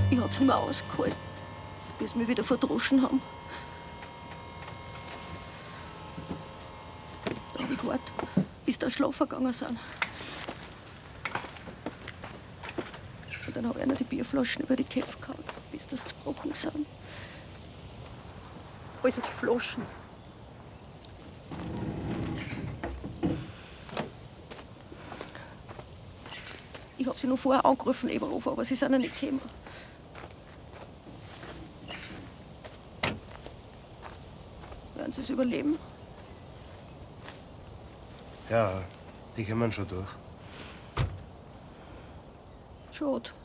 Ich hab's nicht mehr ausgehalten, bis sie mich wieder verdroschen haben. Da hab ich gewartet, bis da schlafen gegangen sind. Und dann hab ich einer die Bierflaschen über die Köpfe gehauen, bis das zerbrochen sind. Also die Flaschen. Ich hab sie noch vorher angerufen, Eberhofer, aber sie sind ja nicht gekommen. Werden sie es überleben? Ja, die kommen schon durch. Schade.